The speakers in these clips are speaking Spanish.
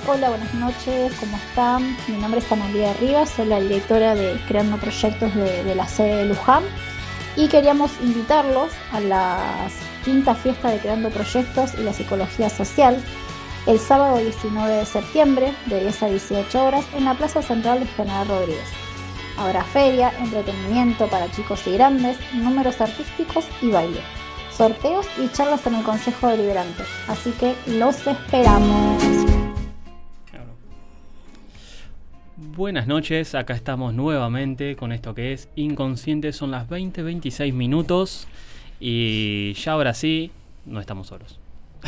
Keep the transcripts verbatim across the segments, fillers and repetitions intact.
Hola, buenas noches, ¿cómo están? Mi nombre es Analía Rivas, soy la directora de Creando Proyectos de, de la sede de Luján y queríamos invitarlos a la quinta fiesta de Creando Proyectos y la Psicología Social el sábado diecinueve de septiembre de diez a dieciocho horas en la Plaza Central de General Rodríguez. Habrá feria, entretenimiento para chicos y grandes, números artísticos y baile, sorteos y charlas en el Consejo Deliberante, así que los esperamos. Buenas noches, acá estamos nuevamente con esto que es Inconsciente. Son las veinte veintiséis minutos y ya ahora sí, no estamos solos.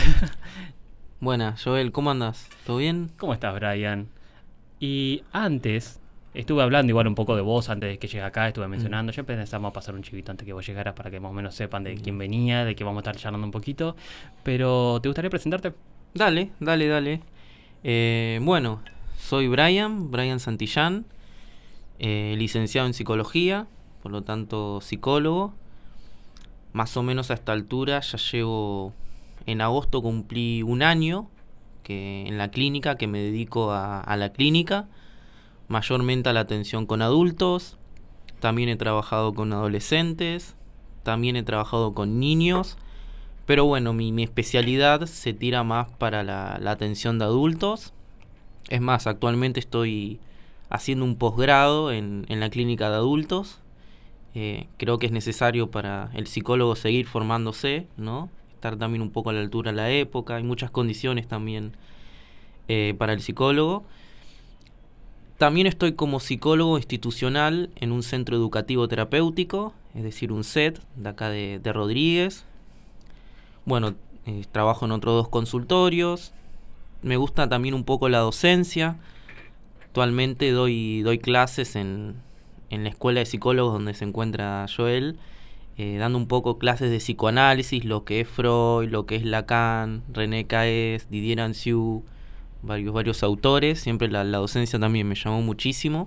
Buenas, Joel, ¿cómo andás? ¿Todo bien? ¿Cómo estás, Brian? Y antes, estuve hablando igual un poco de vos antes de que llegue acá, estuve mencionando, mm. ya pensamos a pasar un chivito antes que vos llegaras para que más o menos sepan de mm. quién venía, de que vamos a estar charlando un poquito, pero ¿te gustaría presentarte? Dale, dale, dale. Eh, bueno... Soy Brian, Brian Santillán, eh, licenciado en psicología, por lo tanto psicólogo. Más o menos a esta altura ya llevo, en agosto cumplí un año que en la clínica, que me dedico a, a la clínica, mayormente a la atención con adultos. También he trabajado con adolescentes, también he trabajado con niños, pero bueno, mi, mi especialidad se tira más para la, la atención de adultos. Es más, actualmente estoy haciendo un posgrado en, en la clínica de adultos. Eh, creo que es necesario para el psicólogo seguir formándose, ¿no? Estar también un poco a la altura de la época. Hay muchas condiciones también eh, para el psicólogo. También estoy como psicólogo institucional en un centro educativo terapéutico, es decir, un C E T de acá de, de Rodríguez. Bueno, eh, trabajo en otros dos consultorios. Me gusta también un poco la docencia. Actualmente doy, doy clases en, en la escuela de psicólogos donde se encuentra Joel, eh, dando un poco clases de psicoanálisis, lo que es Freud, lo que es Lacan, René Caes, Didier Anciu, varios, varios autores. Siempre la, la docencia también me llamó muchísimo.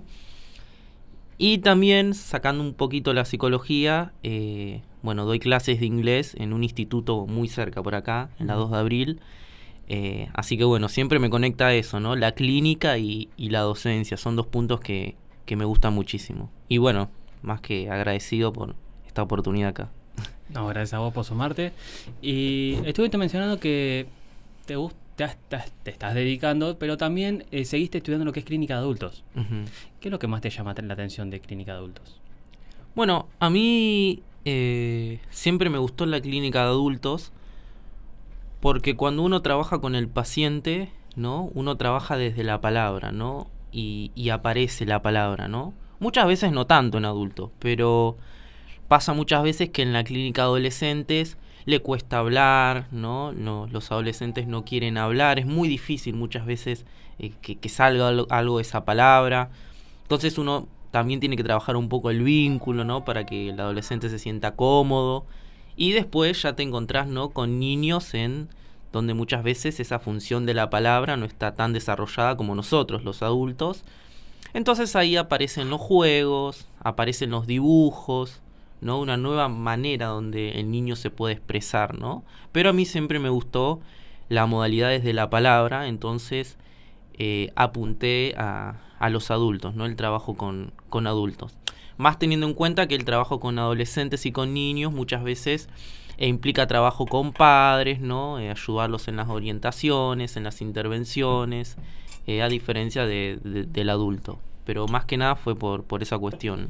Y también, sacando un poquito la psicología, eh, bueno, doy clases de inglés en un instituto muy cerca por acá, en la dos de abril. Eh, así que bueno, siempre me conecta a eso, ¿no? La clínica y, y la docencia son dos puntos que, que me gustan muchísimo. Y bueno, más que agradecido por esta oportunidad acá. No, gracias a vos por sumarte. Y estuviste mencionando que te, gust- te, has- te, has- te estás dedicando, pero también eh, seguiste estudiando lo que es clínica de adultos. Uh-huh. ¿Qué es lo que más te llama la atención de clínica de adultos? Bueno, a mí eh, siempre me gustó la clínica de adultos. Porque cuando uno trabaja con el paciente, ¿no? Uno trabaja desde la palabra, ¿no? Y, y aparece la palabra, ¿no? Muchas veces no tanto en adultos, pero pasa muchas veces que en la clínica de adolescentes le cuesta hablar, ¿no? No, los adolescentes no quieren hablar, es muy difícil muchas veces eh, que, que salga algo, algo de esa palabra. Entonces uno también tiene que trabajar un poco el vínculo, ¿no? Para que el adolescente se sienta cómodo. Y después ya te encontrás, ¿no? Con niños en donde muchas veces esa función de la palabra no está tan desarrollada como nosotros, los adultos. Entonces ahí aparecen los juegos, aparecen los dibujos, ¿no? Una nueva manera donde el niño se puede expresar, ¿no? Pero a mí siempre me gustó la modalidad desde la palabra, entonces eh, apunté a, a los adultos, ¿no? El trabajo con, con adultos. Más teniendo en cuenta que el trabajo con adolescentes y con niños muchas veces eh, implica trabajo con padres, ¿no? Eh, ayudarlos en las orientaciones, en las intervenciones, eh, a diferencia de, de, del adulto. Pero más que nada fue por, por esa cuestión.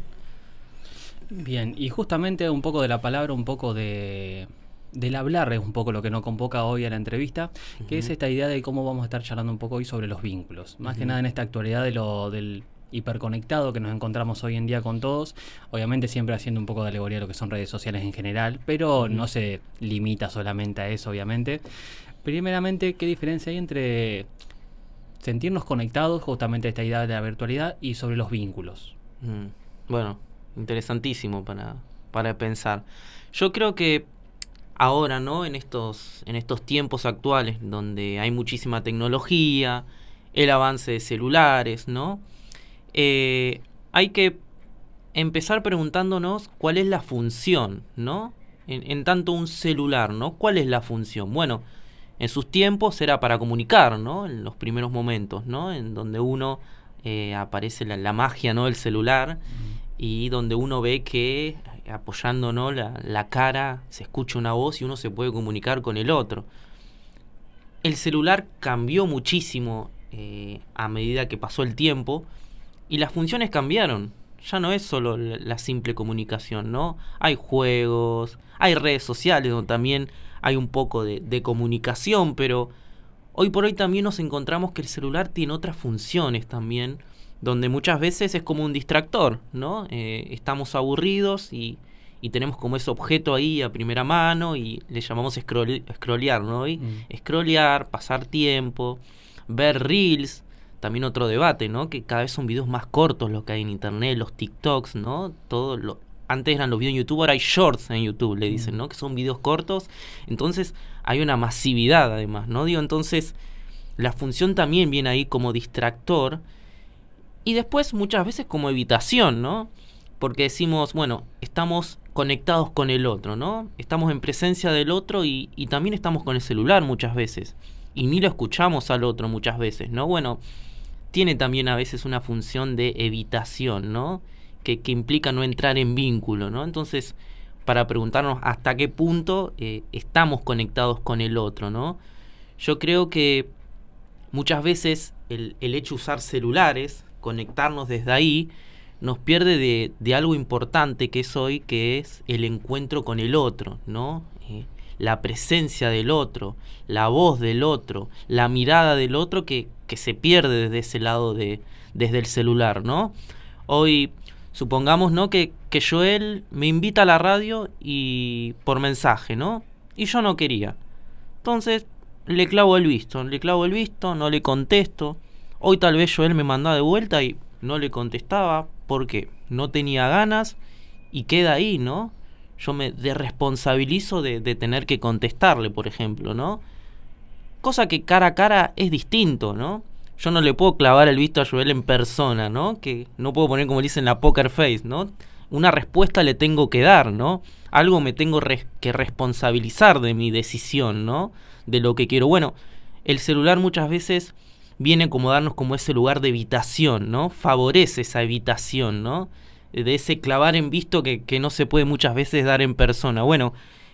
Bien, y justamente un poco de la palabra, un poco de... del hablar es un poco lo que nos convoca hoy a la entrevista, uh-huh. que es esta idea de cómo vamos a estar charlando un poco hoy sobre los vínculos. Más uh-huh. que nada en esta actualidad de lo del hiperconectado que nos encontramos hoy en día con todos, obviamente siempre haciendo un poco de alegoría a lo que son redes sociales en general, pero uh-huh. no se limita solamente a eso, obviamente. Primeramente, ¿qué diferencia hay entre sentirnos conectados, justamente esta idea de la virtualidad, y sobre los vínculos? Uh-huh. Bueno, interesantísimo para, para pensar. Yo creo que ahora, ¿no? En estos, en estos tiempos actuales, donde hay muchísima tecnología, el avance de celulares, ¿no? Eh, hay que empezar preguntándonos cuál es la función, ¿no? En, en tanto un celular, ¿no? ¿Cuál es la función? Bueno, En sus tiempos era para comunicar, ¿no? En los primeros momentos, ¿no? En donde uno eh, aparece la, la magia, ¿no? Del celular, y donde uno ve que apoyando, ¿no? la, la cara se escucha una voz y uno se puede comunicar con el otro. El celular cambió muchísimo eh, a medida que pasó el tiempo, y las funciones cambiaron. Ya no es solo la, la simple comunicación, ¿no? Hay juegos, hay redes sociales donde también hay un poco de, de comunicación, pero hoy por hoy también nos encontramos que el celular tiene otras funciones también, donde muchas veces es como un distractor, ¿no? Eh, estamos aburridos y, y tenemos como ese objeto ahí a primera mano y le llamamos scroll, scrollear, ¿no? Y mm. Scrollear, pasar tiempo, ver reels, también otro debate, ¿no? Que cada vez son videos más cortos lo que hay en internet, los TikToks, ¿no? Todo lo, antes eran los videos en YouTube, ahora hay shorts en YouTube, le dicen, ¿no? Que son videos cortos, entonces hay una masividad además, ¿no? Digo, entonces la función también viene ahí como distractor. Y después muchas veces como evitación, ¿no? Porque decimos, bueno, estamos conectados con el otro, ¿no? Estamos en presencia del otro y, y también estamos con el celular muchas veces. Y ni lo escuchamos al otro muchas veces, ¿no? Bueno, tiene también a veces una función de evitación, ¿no? Que, que implica no entrar en vínculo, ¿no? Entonces, para preguntarnos hasta qué punto eh, estamos conectados con el otro, ¿no? Yo creo que muchas veces el, el hecho de usar celulares, conectarnos desde ahí, nos pierde de, de algo importante que es hoy, que es el encuentro con el otro, ¿no? Eh, la presencia del otro, la voz del otro, la mirada del otro que, que se pierde desde ese lado, de desde el celular, ¿no? Hoy, supongamos, ¿no? Que, que Joel me invita a la radio y por mensaje, ¿no? Y yo no quería. Entonces, le clavo el visto, le clavo el visto, no le contesto. Hoy tal vez Joel me mandaba de vuelta y no le contestaba porque no tenía ganas y queda ahí, ¿no? Yo me desresponsabilizo de, de tener que contestarle, por ejemplo, ¿no? Cosa que cara a cara es distinto, ¿no? Yo no le puedo clavar el visto a Joel en persona, ¿no? Que no puedo poner, como dicen, la poker face, ¿no? Una respuesta le tengo que dar, ¿no? Algo me tengo res- que responsabilizar de mi decisión, ¿no? De lo que quiero. Bueno, el celular muchas veces viene como darnos como ese lugar de evitación, ¿no? Favorece esa evitación, ¿no? De ese clavar en visto que, que no se puede muchas veces dar en persona. Bueno,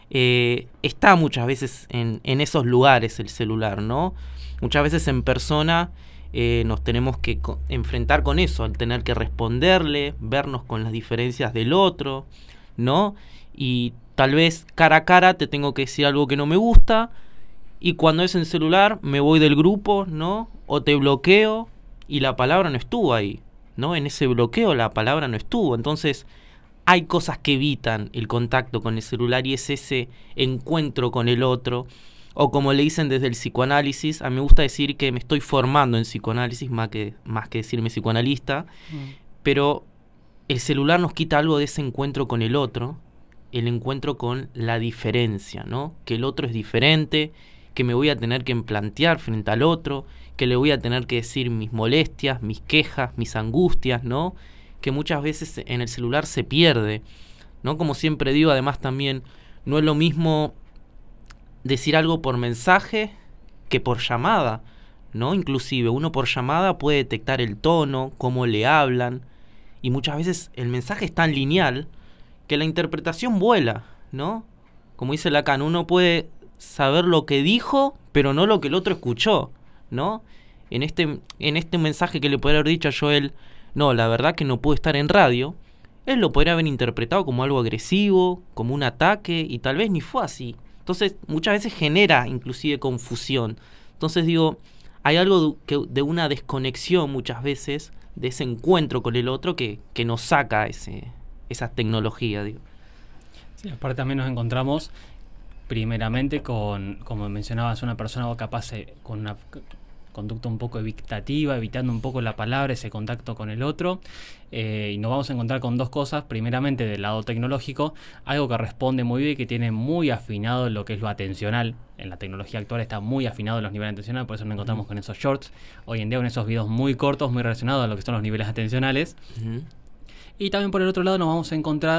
eh, está muchas veces en, en esos lugares el celular, ¿no? Muchas veces en persona eh, nos tenemos que co- enfrentar con eso, al tener que responderle, vernos con las diferencias del otro, ¿no? Y tal vez cara a cara te tengo que decir algo que no me gusta, y cuando es en celular me voy del grupo, ¿no? O te bloqueo y la palabra no estuvo ahí, ¿no? En ese bloqueo la palabra no estuvo. Entonces hay cosas que evitan el contacto con el celular y es ese encuentro con el otro. O como le dicen desde el psicoanálisis, a mí me gusta decir que me estoy formando en psicoanálisis más que, más que decirme psicoanalista, mm. pero el celular nos quita algo de ese encuentro con el otro, el encuentro con la diferencia, ¿no? Que el otro es diferente, que me voy a tener que plantear frente al otro, que le voy a tener que decir mis molestias, mis quejas, mis angustias, ¿no? Que muchas veces en el celular se pierde, ¿no? Como siempre digo, además también no es lo mismo decir algo por mensaje que por llamada, ¿no? Inclusive uno por llamada puede detectar el tono, cómo le hablan, y muchas veces el mensaje es tan lineal que la interpretación vuela, ¿no? Como dice Lacan, uno puede saber lo que dijo, pero no lo que el otro escuchó, ¿no? En este, en este mensaje que le podría haber dicho a Joel, no, la verdad que no pude estar en radio, él lo podría haber interpretado como algo agresivo, como un ataque, y tal vez ni fue así. Entonces, muchas veces genera inclusive confusión. Entonces digo, hay algo de, que, de una desconexión muchas veces, de ese encuentro con el otro que, que nos saca ese, esa tecnología, digo. Sí, aparte también nos encontramos primeramente con, como mencionabas, una persona capaz de, con una conducta un poco evitativa, evitando un poco la palabra, ese contacto con el otro, eh, y nos vamos a encontrar con dos cosas. Primeramente, del lado tecnológico, algo que responde muy bien y que tiene muy afinado lo que es lo atencional. En la tecnología actual está muy afinado los niveles atencionales, por eso nos encontramos uh-huh. con esos shorts hoy en día, con esos videos muy cortos, muy relacionados a lo que son los niveles atencionales. Uh-huh. Y también por el otro lado nos vamos a encontrar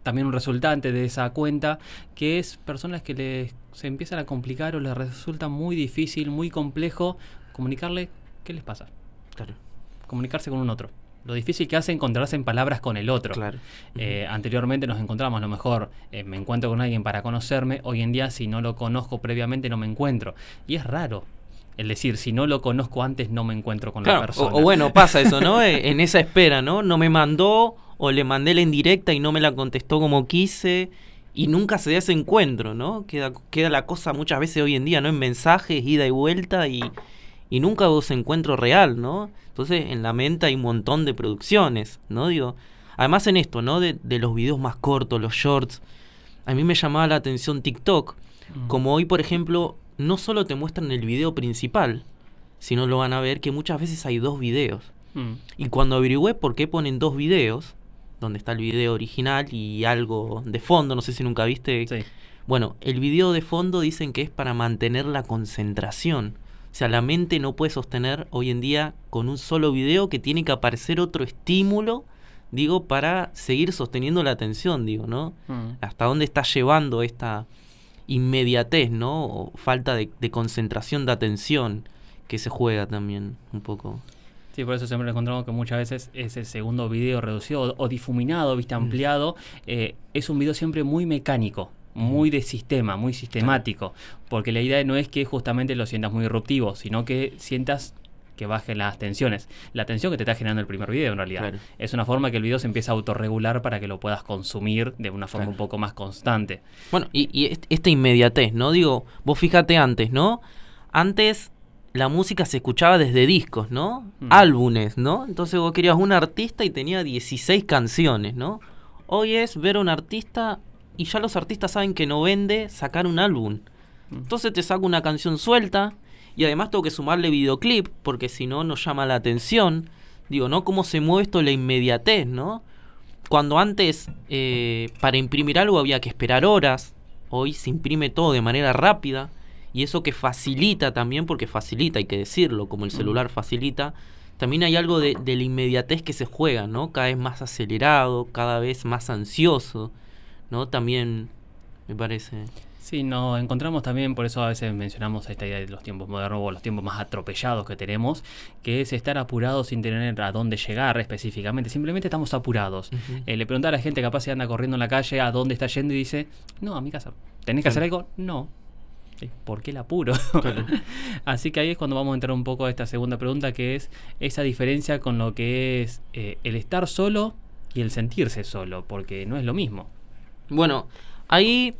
también un resultante de esa cuenta, que es personas que les, se empiezan a complicar o les resulta muy difícil, muy complejo comunicarle qué les pasa. Claro. Comunicarse con un otro. Lo difícil que hace encontrarse en palabras con el otro. Claro. Eh, anteriormente nos encontramos, a lo mejor eh, me encuentro con alguien para conocerme. Hoy en día, si no lo conozco previamente, no me encuentro. Y es raro. Es decir, si no lo conozco antes, no me encuentro con claro, la persona. O, o bueno, pasa eso, ¿no? En esa espera, ¿no? No me mandó o le mandé la indirecta y no me la contestó como quise y nunca se da ese encuentro, ¿no? Queda, queda la cosa muchas veces hoy en día, ¿no? En mensajes, ida y vuelta y, y nunca hubo ese encuentro real, ¿no? Entonces en la mente hay un montón de producciones, ¿no? Digo, además en esto, ¿no? De, de los videos más cortos, los shorts, a mí me llamaba la atención TikTok, mm. como hoy, por ejemplo, no solo te muestran el video principal, sino lo van a ver que muchas veces hay dos videos. Mm. Y cuando averigüé por qué ponen dos videos, donde está el video original y algo de fondo, no sé si nunca viste. Sí. Bueno, el video de fondo dicen que es para mantener la concentración. O sea, la mente no puede sostener hoy en día con un solo video, que tiene que aparecer otro estímulo, digo, para seguir sosteniendo la atención, digo, ¿no? Mm. Hasta dónde está llevando esta inmediatez, ¿no? O falta de, de concentración, de atención, que se juega también un poco. Sí, por eso siempre encontramos que muchas veces ese segundo video reducido o, o difuminado, viste, ampliado, eh, es un video siempre muy mecánico, muy de sistema, muy sistemático, porque la idea no es que justamente lo sientas muy disruptivo, sino que sientas que bajen las tensiones. La tensión que te está generando el primer video, en realidad. Claro. Es una forma que el video se empieza a autorregular para que lo puedas consumir de una forma claro. un poco más constante. Bueno, y, y esta inmediatez, ¿no? Digo, vos fíjate antes, ¿no? Antes la música se escuchaba desde discos, ¿no? Mm. Álbumes, ¿no? Entonces vos querías un artista y tenía dieciséis canciones, ¿no? Hoy es ver a un artista y ya los artistas saben que no vende sacar un álbum. Mm. Entonces te saco una canción suelta y además tengo que sumarle videoclip porque si no, no llama la atención. Digo, ¿no? ¿Cómo se mueve esto la inmediatez, ¿no? Cuando antes eh, para imprimir algo había que esperar horas, hoy se imprime todo de manera rápida. Y eso que facilita también, porque facilita, hay que decirlo, como el celular facilita, también hay algo de, de la inmediatez que se juega, ¿no? Cada vez más acelerado, cada vez más ansioso, ¿no? También me parece. Sí, nos encontramos también, por eso a veces mencionamos esta idea de los tiempos modernos o los tiempos más atropellados que tenemos, que es estar apurados sin tener a dónde llegar específicamente, simplemente estamos apurados. Uh-huh. Eh, le preguntaba a la gente, capaz si anda corriendo en la calle, a dónde está yendo y dice, no, a mi casa. ¿Tenés que hacer algo? No. ¿Por qué el apuro? Claro. Así que ahí es cuando vamos a entrar un poco a esta segunda pregunta, que es esa diferencia con lo que es eh, el estar solo y el sentirse solo, porque no es lo mismo. Bueno, ahí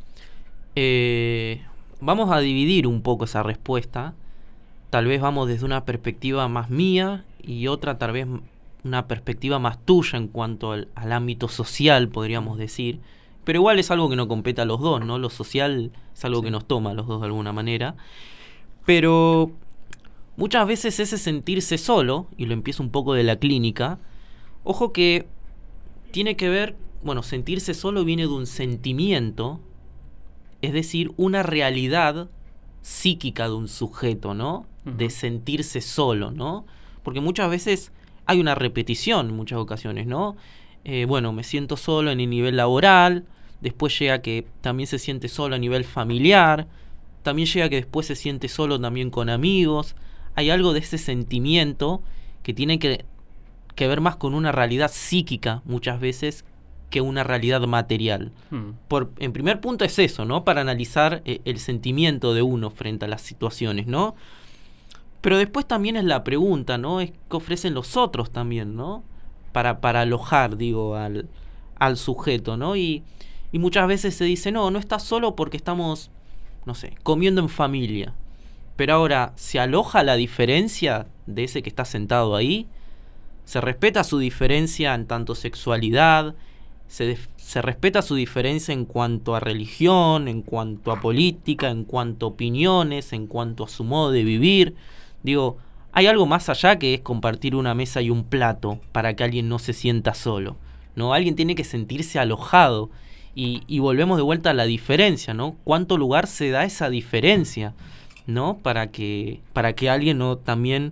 eh, vamos a dividir un poco esa respuesta. Tal vez vamos desde una perspectiva más mía y otra tal vez una perspectiva más tuya en cuanto al, al ámbito social, podríamos decir. Pero igual es algo que nos compete a los dos, ¿no? Lo social es algo sí. que nos toma a los dos de alguna manera. Pero muchas veces ese sentirse solo, y lo empiezo un poco de la clínica, ojo que tiene que ver, bueno, sentirse solo viene de un sentimiento, es decir, una realidad psíquica de un sujeto, ¿no? Uh-huh. De sentirse solo, ¿no? Porque muchas veces hay una repetición en muchas ocasiones, ¿no? Eh, bueno, me siento solo en el nivel laboral, después llega que también se siente solo a nivel familiar, también llega que después se siente solo también con amigos. Hay algo de ese sentimiento que tiene que, que ver más con una realidad psíquica muchas veces que una realidad material. Hmm. Por, en primer punto es eso, ¿no? Para analizar eh, el sentimiento de uno frente a las situaciones, ¿no? Pero después también es la pregunta, ¿no? Es qué ofrecen los otros también, ¿no? Para, para alojar, digo, al, al sujeto, ¿no? Y, y muchas veces se dice, no, no estás solo porque estamos, no sé, comiendo en familia. Pero ahora, ¿se aloja la diferencia de ese que está sentado ahí? ¿Se respeta su diferencia en tanto sexualidad? ¿Se, se respeta su diferencia en cuanto a religión, en cuanto a política, en cuanto a opiniones, en cuanto a su modo de vivir? Digo, hay algo más allá que es compartir una mesa y un plato para que alguien no se sienta solo, ¿no? Alguien tiene que sentirse alojado y, y volvemos de vuelta a la diferencia, ¿no? ¿Cuánto lugar se da esa diferencia, ¿no? Para que, para que alguien no también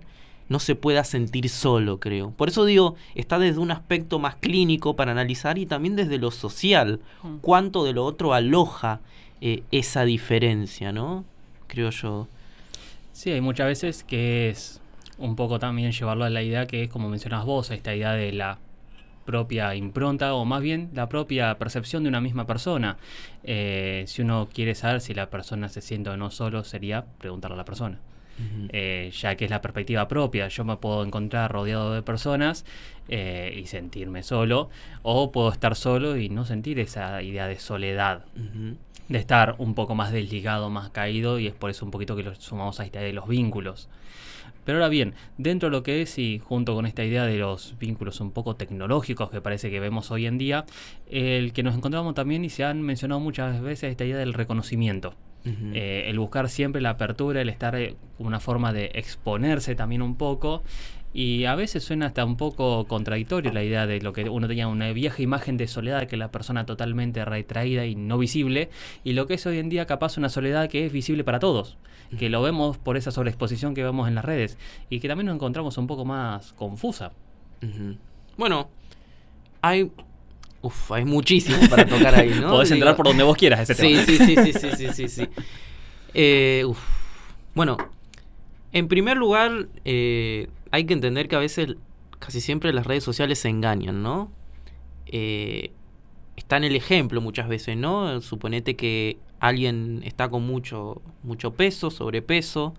no se pueda sentir solo, creo. Por eso digo, está desde un aspecto más clínico para analizar y también desde lo social, mm. cuánto de lo otro aloja eh, esa diferencia, ¿no? Creo yo. Sí, hay muchas veces que es un poco también llevarlo a la idea que es como mencionas vos, esta idea de la propia impronta o más bien la propia percepción de una misma persona. Eh, si uno quiere saber si la persona se siente o no solo, sería preguntarle a la persona. Uh-huh. Eh, ya que es la perspectiva propia. Yo me puedo encontrar rodeado de personas eh, y sentirme solo, o puedo estar solo y no sentir esa idea de soledad. Uh-huh. De estar un poco más desligado, más caído, y es por eso un poquito que lo sumamos a esta idea de los vínculos. Pero ahora bien, dentro de lo que es, y junto con esta idea de los vínculos un poco tecnológicos que parece que vemos hoy en día, el que nos encontramos también, y se han mencionado muchas veces, esta idea del reconocimiento. Uh-huh. Eh, el buscar siempre la apertura, el estar eh, una forma de exponerse también un poco. Y a veces suena hasta un poco contradictorio la idea de lo que uno tenía, una vieja imagen de soledad, que es la persona totalmente retraída y no visible, y lo que es hoy en día capaz una soledad que es visible para todos, que lo vemos por esa sobreexposición que vemos en las redes, y que también nos encontramos un poco más confusa. Uh-huh. Bueno, hay... Uf, hay muchísimo para tocar ahí, ¿no? Podés entrar por donde vos quieras ese sí, tema. Sí, sí, sí, sí, sí, sí, sí. Eh, uf. Bueno, en primer lugar... Eh, hay que entender que a veces, casi siempre las redes sociales se engañan, ¿no? Eh, está en el ejemplo muchas veces, ¿no? Suponete que alguien está con mucho, mucho peso, sobrepeso,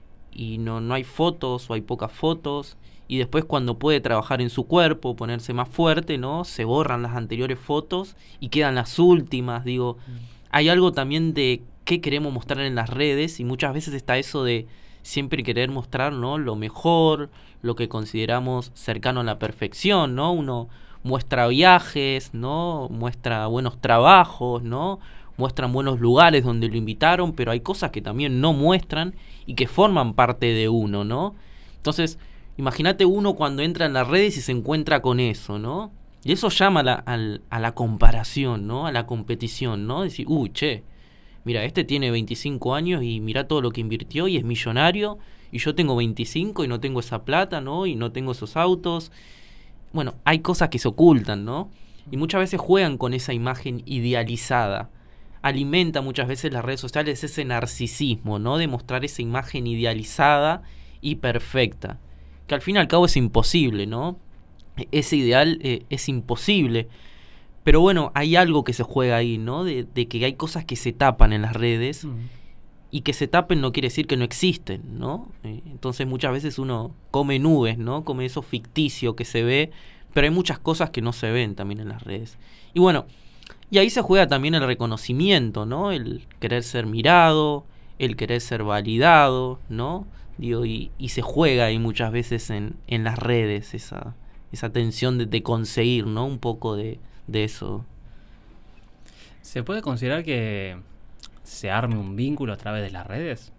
y no, no hay fotos o hay pocas fotos, y después cuando puede trabajar en su cuerpo, ponerse más fuerte, ¿no? Se borran las anteriores fotos y quedan las últimas, digo. Mm. Hay algo también de qué queremos mostrar en las redes, y muchas veces está eso de siempre querer mostrar, ¿no? Lo mejor, lo que consideramos cercano a la perfección, ¿no? Uno muestra viajes, ¿no? Muestra buenos trabajos, ¿no? Muestran buenos lugares donde lo invitaron, pero hay cosas que también no muestran y que forman parte de uno, ¿no? Entonces, imagínate uno cuando entra en las redes y se encuentra con eso, ¿no? Y eso llama a la, a, a la comparación, ¿no? A la competición, ¿no? Decir, uy, che, mira, este tiene veinticinco años y mira todo lo que invirtió y es millonario, y yo tengo veinticinco y no tengo esa plata, ¿no? Y no tengo esos autos. Bueno, hay cosas que se ocultan, ¿no? Y muchas veces juegan con esa imagen idealizada. Alimenta muchas veces las redes sociales ese narcisismo, ¿no? De mostrar esa imagen idealizada y perfecta, que al fin y al cabo es imposible, ¿no? Ese ideal eh, es imposible. Pero bueno, hay algo que se juega ahí, ¿no? De, de que hay cosas que se tapan en las redes, uh-huh. y que se tapen no quiere decir que no existen, ¿no? Eh, entonces muchas veces uno come nubes, ¿no? Come eso ficticio que se ve, pero hay muchas cosas que no se ven también en las redes. Y bueno, y ahí se juega también el reconocimiento, ¿no? El querer ser mirado, el querer ser validado, ¿no? Digo, y, y se juega ahí muchas veces en, en las redes esa, esa tensión de, de conseguir, ¿no? Un poco de... de eso. ¿Se puede considerar que se arme un vínculo a través de las redes?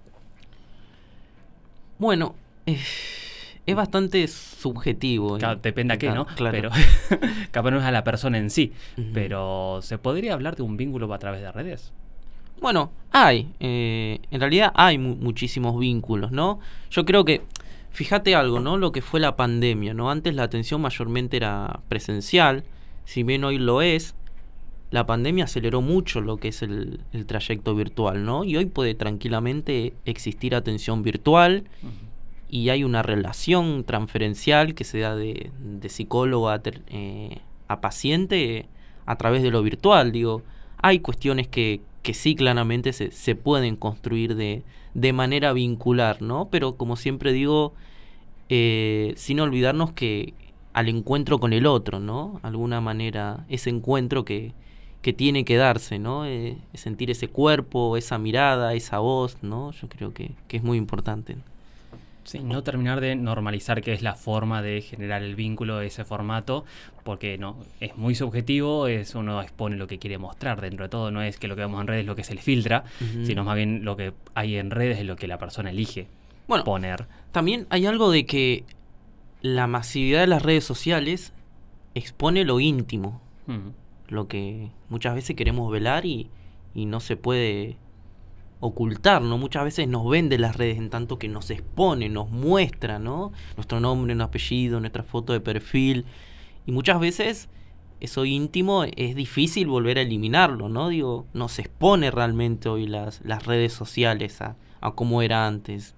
Bueno, eh, es bastante subjetivo. Claro, depende a qué, ¿no? Claro. Pero capaz no es a la persona en sí. Uh-huh. Pero ¿se podría hablar de un vínculo a través de redes? Bueno, hay. Eh, en realidad hay mu- muchísimos vínculos, ¿no? Yo creo que, fíjate algo, ¿no? Lo que fue la pandemia, ¿no? Antes la atención mayormente era presencial. Si bien hoy lo es, la pandemia aceleró mucho lo que es el, el trayecto virtual, ¿no? Y hoy puede tranquilamente existir atención virtual, uh-huh. y hay una relación transferencial que se da de, de psicólogo a, ter, eh, a paciente a través de lo virtual. Digo, hay cuestiones que, que sí claramente se, se pueden construir de, de manera vincular, ¿no? Pero como siempre digo, eh, sin olvidarnos que al encuentro con el otro, ¿no? Alguna manera, ese encuentro que, que tiene que darse, ¿no? Eh, sentir ese cuerpo, esa mirada, esa voz, ¿no? Yo creo que, que es muy importante. Sí, no terminar de normalizar que es la forma de generar el vínculo de ese formato, porque no es muy subjetivo, es uno expone lo que quiere mostrar. Dentro de todo no es que lo que vemos en redes es lo que se le filtra, uh-huh. sino más bien lo que hay en redes es lo que la persona elige bueno, poner. También hay algo de que la masividad de las redes sociales expone lo íntimo, uh-huh. lo que muchas veces queremos velar y, y no se puede ocultar, ¿no? Muchas veces nos vende las redes en tanto que nos expone, nos muestra, ¿no? Nuestro nombre, nuestro apellido, nuestra foto de perfil. Y muchas veces eso íntimo es difícil volver a eliminarlo, ¿no? Digo, nos expone realmente hoy las, las redes sociales a, a cómo era antes.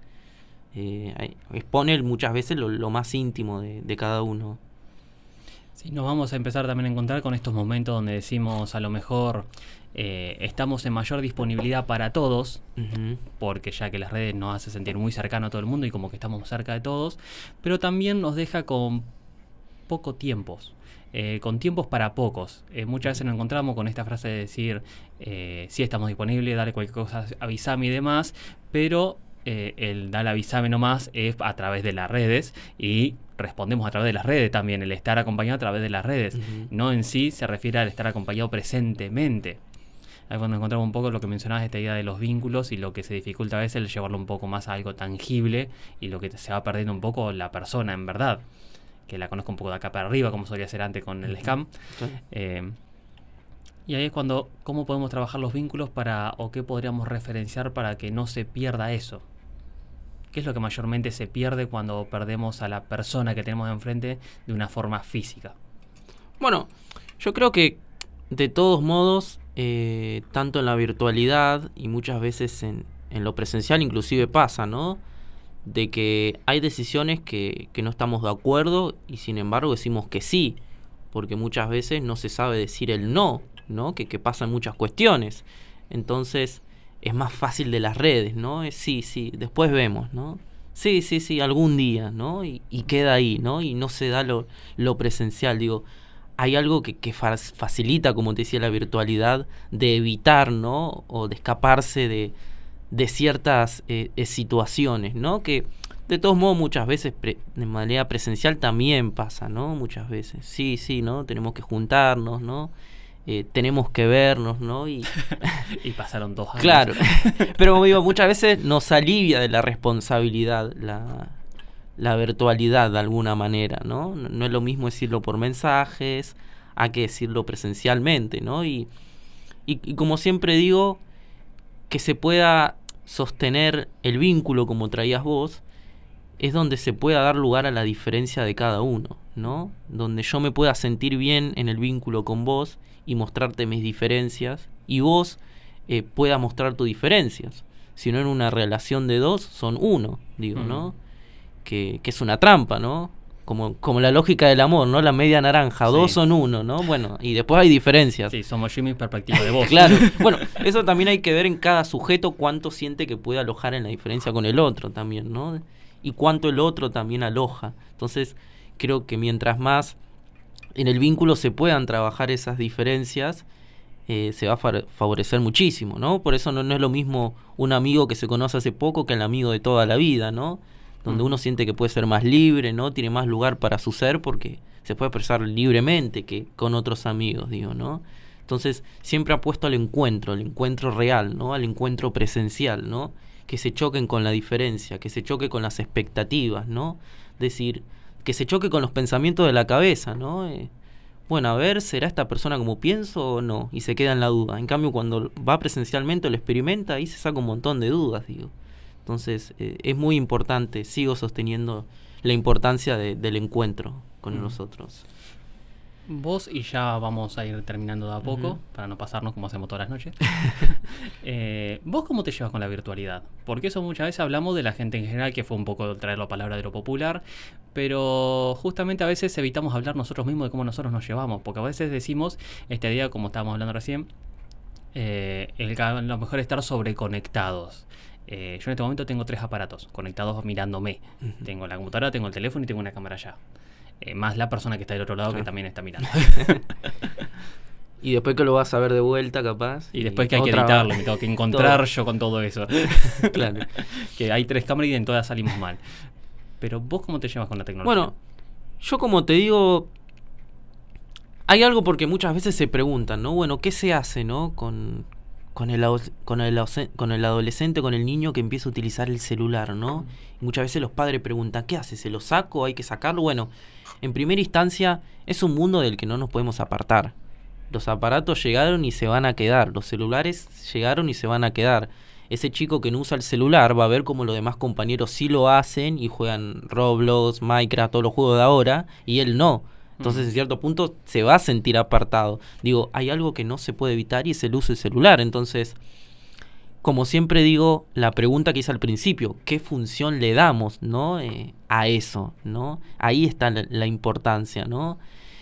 Eh, expone muchas veces lo, lo más íntimo de, de cada uno. Sí, nos vamos a empezar también a encontrar con estos momentos donde decimos a lo mejor eh, estamos en mayor disponibilidad para todos, uh-huh. porque ya que las redes nos hace sentir muy cercano a todo el mundo y como que estamos cerca de todos, pero también nos deja con poco tiempos, eh, con tiempos para pocos. Eh, muchas veces nos encontramos con esta frase de decir eh, sí estamos disponibles, dale cualquier cosa, avísame y demás, pero eh, el dale avísame nomás es a través de las redes y respondemos a través de las redes también, el estar acompañado a través de las redes, uh-huh. no en sí se refiere al estar acompañado presentemente. Ahí cuando encontramos un poco lo que mencionabas, esta idea de los vínculos y lo que se dificulta a veces el llevarlo un poco más a algo tangible y lo que se va perdiendo un poco la persona en verdad, que la conozco un poco de acá para arriba como solía ser antes con el scam. Sí. Eh, y ahí es cuando, ¿cómo podemos trabajar los vínculos para, o qué podríamos referenciar para que no se pierda eso? ¿Qué es lo que mayormente se pierde cuando perdemos a la persona que tenemos enfrente de una forma física? Bueno, yo creo que de todos modos, eh, tanto en la virtualidad y muchas veces en, en lo presencial inclusive pasa, ¿no? De que hay decisiones que, que no estamos de acuerdo y sin embargo decimos que sí, porque muchas veces no se sabe decir el no, ¿no? Que, que pasan muchas cuestiones. Entonces es más fácil de las redes, ¿no? Es sí, sí, después vemos, ¿no? Sí, sí, sí, algún día, ¿no? Y, y queda ahí, ¿no? Y no se da lo, lo presencial, digo. Hay algo que, que fa- facilita, como te decía, la virtualidad de evitar, ¿no? O de escaparse de, de ciertas eh, eh, situaciones, ¿no? Que de todos modos muchas veces pre- de manera presencial también pasa, ¿no? Muchas veces. Sí, sí, ¿no? Tenemos que juntarnos, ¿no? Eh, tenemos que vernos, ¿no? Y, y pasaron dos años. Claro, pero como digo, muchas veces nos alivia de la responsabilidad la, la virtualidad de alguna manera, ¿no? No, no es lo mismo decirlo por mensajes a que decirlo presencialmente, ¿no? Y, y, y como siempre digo, que se pueda sostener el vínculo como traías vos, es donde se pueda dar lugar a la diferencia de cada uno, ¿no? Donde yo me pueda sentir bien en el vínculo con vos y mostrarte mis diferencias y vos eh, puedas mostrar tus diferencias. Si no, en una relación de dos son uno, digo, mm. ¿no? Que, que es una trampa, ¿no? Como, como la lógica del amor, ¿no? La media naranja, sí. Dos son uno, ¿no? Bueno, y después hay diferencias. Sí, somos Jimmy perspectiva de vos. Claro, bueno, eso también hay que ver en cada sujeto cuánto siente que puede alojar en la diferencia con el otro también, ¿no? Y cuánto el otro también aloja. Entonces, creo que mientras más en el vínculo se puedan trabajar esas diferencias, eh, se va a fa- favorecer muchísimo, ¿no? Por eso no, no es lo mismo un amigo que se conoce hace poco que el amigo de toda la vida, ¿no? Donde uno siente que puede ser más libre, ¿no? Tiene más lugar para su ser porque se puede expresar libremente que con otros amigos, digo, ¿no? Entonces, siempre apuesto al encuentro, al encuentro real, ¿no? Al encuentro presencial, ¿no? Que se choquen con la diferencia, que se choque con las expectativas, ¿no? Decir, que se choque con los pensamientos de la cabeza, ¿no? Eh, bueno, a ver, ¿será esta persona como pienso o no? Y se queda en la duda. En cambio, cuando va presencialmente o lo experimenta, ahí se saca un montón de dudas, digo. Entonces, eh, es muy importante, sigo sosteniendo la importancia de, del encuentro con mm. nosotros. Vos, y ya vamos a ir terminando de a poco, uh-huh. para no pasarnos como hacemos todas las noches. eh, ¿Vos cómo te llevas con la virtualidad? Porque eso muchas veces hablamos de la gente en general, que fue un poco traer la palabra de lo popular, pero justamente a veces evitamos hablar nosotros mismos de cómo nosotros nos llevamos, porque a veces decimos, esta idea, como estábamos hablando recién, eh, el, a lo mejor estar sobreconectados. Eh, yo en este momento tengo tres aparatos conectados mirándome. Uh-huh. Tengo la computadora, tengo el teléfono y tengo una cámara allá. Eh, más la persona que está del otro lado, claro, que también está mirando. Y después que lo vas a ver de vuelta, capaz. Y, y después que hay que editarlo, me tengo que encontrar todo. Yo con todo eso. Claro. Que hay tres cámaras y en todas salimos mal. Pero vos, ¿cómo te llevas con la tecnología? Bueno, yo como te digo, hay algo porque muchas veces se preguntan, ¿no? Bueno, ¿qué se hace, no? Con, con, el, con, el, con el adolescente, con el niño que empieza a utilizar el celular, ¿no? Y muchas veces los padres preguntan, ¿qué hace? ¿Se lo saco? ¿Hay que sacarlo? Bueno, en primera instancia, es un mundo del que no nos podemos apartar. Los aparatos llegaron y se van a quedar. Los celulares llegaron y se van a quedar. ese chico que no usa el celular va a ver cómo los demás compañeros sí lo hacen y juegan Roblox, Minecraft, todos los juegos de ahora, y él no. Entonces, en cierto punto, se va a sentir apartado. Digo, hay algo que no se puede evitar y es el uso del celular. Entonces, como siempre digo, la pregunta que hice al principio, ¿qué función le damos, ¿no? eh, a eso, ¿no? Ahí está la, la importancia, ¿no?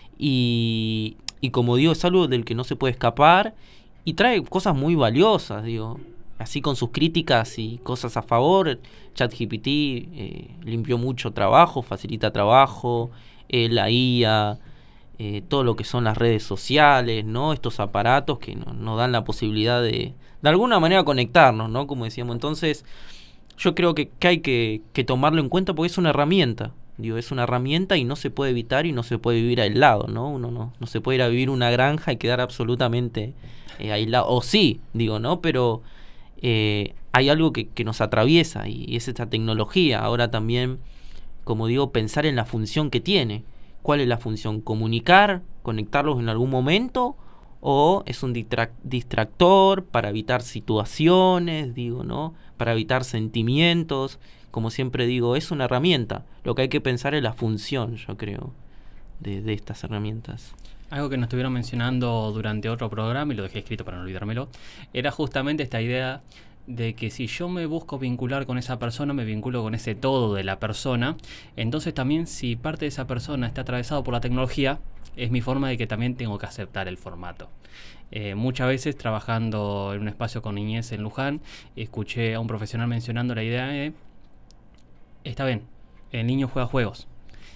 Y, y como digo, es algo del que no se puede escapar y trae cosas muy valiosas, digo. Así con sus críticas y cosas a favor, ChatGPT eh, limpió mucho trabajo, facilita trabajo, eh, la I A, eh, todo lo que son las redes sociales, ¿no? Estos aparatos que no, nos dan la posibilidad de, de alguna manera, conectarnos, ¿no? Como decíamos. Entonces, yo creo que, que hay que, que tomarlo en cuenta porque es una herramienta. Digo, es una herramienta y no se puede evitar y no se puede vivir aislado, ¿no? Uno no, no se puede ir a vivir una granja y quedar absolutamente eh, aislado. O sí, digo, ¿no? Pero eh, hay algo que, que nos atraviesa y es esta tecnología. Ahora también, como digo, pensar en la función que tiene. ¿Cuál es la función? ¿Comunicar? ¿Conectarlos en algún momento? ¿O es un distrac- distractor para evitar situaciones, digo, ¿no? Para evitar sentimientos? Como siempre digo, es una herramienta. Lo que hay que pensar es la función, yo creo, de, de estas herramientas. Algo que nos estuvieron mencionando durante otro programa, y lo dejé escrito para no olvidármelo, era justamente esta idea de que si yo me busco vincular con esa persona, me vinculo con ese todo de la persona. Entonces también, si parte de esa persona está atravesado por la tecnología, es mi forma de que también tengo que aceptar el formato. Eh, muchas veces, trabajando en un espacio con niñez en Luján, escuché a un profesional mencionando la idea de, está bien, el niño juega juegos.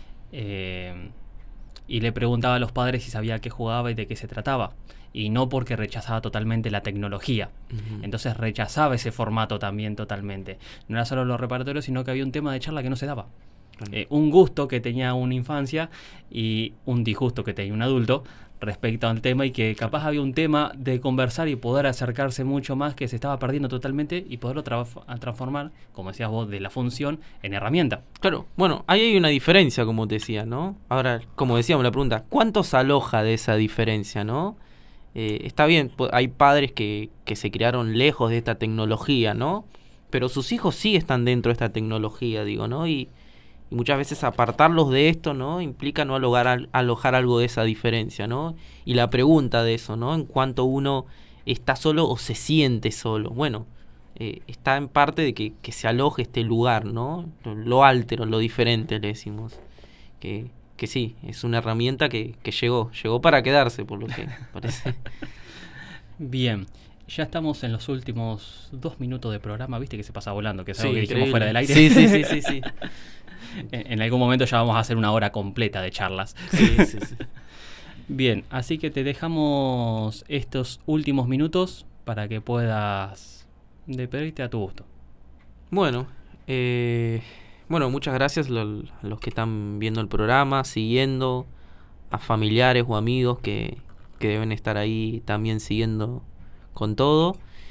Eh, y le preguntaba a los padres si sabía qué jugaba y de qué se trataba. Y no porque rechazaba totalmente la tecnología. Uh-huh. Entonces rechazaba ese formato también totalmente. No era solo los reparatorios, sino que había un tema de charla que no se daba. Uh-huh. Eh, un gusto que tenía una infancia y un disgusto que tenía un adulto respecto al tema, y que capaz había un tema de conversar y poder acercarse mucho más que se estaba perdiendo totalmente y poderlo tra- transformar, como decías vos, de la función en herramienta. Claro, bueno, ahí hay una diferencia, como te decía, ¿no? Ahora, como decíamos, la pregunta, ¿cuánto se aloja de esa diferencia, no? Eh, está bien, hay padres que, que se criaron lejos de esta tecnología, ¿no? Pero sus hijos sí están dentro de esta tecnología, digo, ¿no? Y, y muchas veces apartarlos de esto, ¿no? Implica no alojar, alojar algo de esa diferencia, ¿no? Y la pregunta de eso, ¿no? En cuanto uno está solo o se siente solo. Bueno, eh, está en parte de que, que se aloje este lugar, ¿no? Lo, lo altero, lo diferente, le decimos. Que... que sí, es una herramienta que, que llegó, llegó para quedarse, por lo que parece. Bien, ya estamos en los últimos dos minutos de programa, viste que se pasa volando, que es sí, algo que increíble. Dijimos fuera del aire. Sí, sí, sí, sí, sí. en, en algún momento ya vamos a hacer una hora completa de charlas. Sí, sí, sí. Bien, así que te dejamos estos últimos minutos para que puedas despedirte a tu gusto. Bueno, eh... Bueno, muchas gracias a los que están viendo el programa, siguiendo, a familiares o amigos que, que deben estar ahí también siguiendo con todo.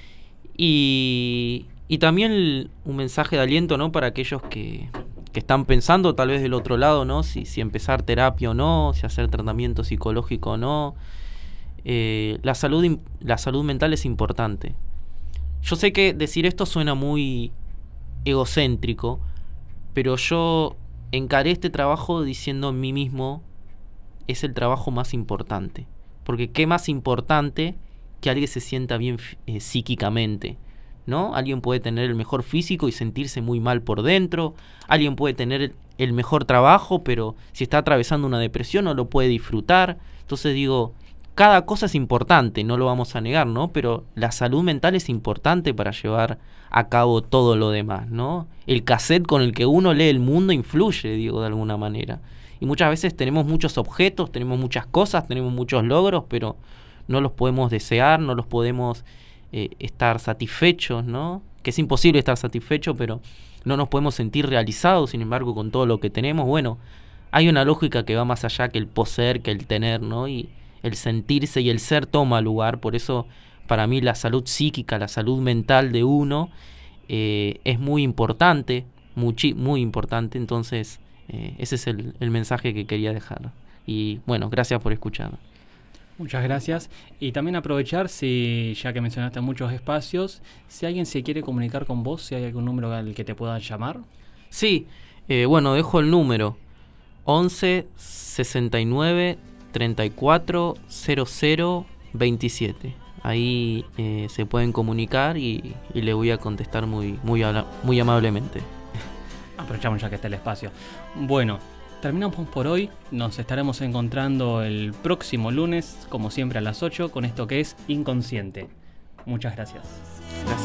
Y, y también un mensaje de aliento, ¿no? Para aquellos que, que están pensando tal vez del otro lado, ¿no? Si, si empezar terapia o no, si hacer tratamiento psicológico o no. Eh, la salud, la salud mental es importante. Yo sé que decir esto suena muy egocéntrico, pero yo encaré este trabajo diciendo en mí mismo, es el trabajo más importante. Porque qué más importante que alguien se sienta bien eh, psíquicamente, ¿no? Alguien puede tener el mejor físico y sentirse muy mal por dentro. Alguien puede tener el mejor trabajo, pero si está atravesando una depresión no lo puede disfrutar. Entonces digo, cada cosa es importante, no lo vamos a negar, ¿no? Pero la salud mental es importante para llevar a cabo todo lo demás, ¿no? El cassette con el que uno lee el mundo influye, digo, de alguna manera. Y muchas veces tenemos muchos objetos, tenemos muchas cosas, tenemos muchos logros, pero no los podemos desear, no los podemos eh, estar satisfechos, ¿no? Que es imposible estar satisfecho, pero no nos podemos sentir realizados, sin embargo, con todo lo que tenemos. Bueno, hay una lógica que va más allá que el poseer, que el tener, ¿no? Y el sentirse y el ser toma lugar. Por eso, para mí, la salud psíquica, la salud mental de uno eh, es muy importante, muy, muy importante. Entonces, eh, ese es el, el mensaje que quería dejar. Y bueno, gracias por escuchar. Muchas gracias. Y también aprovechar, si ya que mencionaste muchos espacios, si alguien se quiere comunicar con vos, si hay algún número al que te pueda llamar. Sí, eh, bueno, dejo el número once sesenta y nueve treinta y cuatro cero cero veintisiete. Ahí eh, se pueden comunicar y, y le voy a contestar muy, muy, muy amablemente. Aprovechamos ya que está el espacio. Bueno, terminamos por hoy. Nos estaremos encontrando el próximo lunes, como siempre a las ocho, con esto que es Inconsciente. Muchas gracias. Gracias.